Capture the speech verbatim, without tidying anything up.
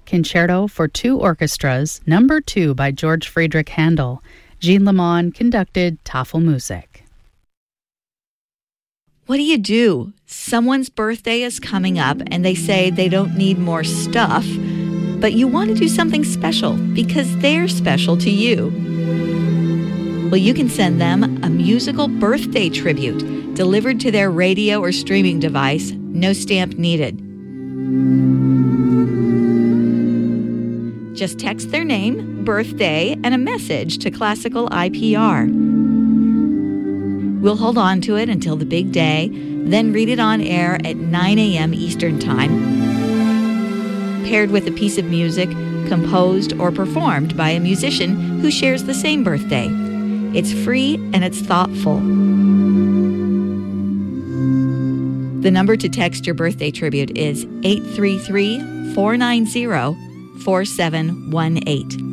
Concerto for Two Orchestras, Number two by George Friedrich Handel. Jean Lemon conducted Tafelmusik. What do you do? Someone's birthday is coming up and they say they don't need more stuff, but you want to do something special because they're special to you. Well, you can send them a musical birthday tribute delivered to their radio or streaming device, no stamp needed. Just text their name, birthday, and a message to Classical I P R. We'll hold on to it until the big day, then read it on air at nine a.m. Eastern Time, paired with a piece of music composed or performed by a musician who shares the same birthday. It's free and it's thoughtful. The number to text your birthday tribute is eight three three, four nine zero, four seven one eight.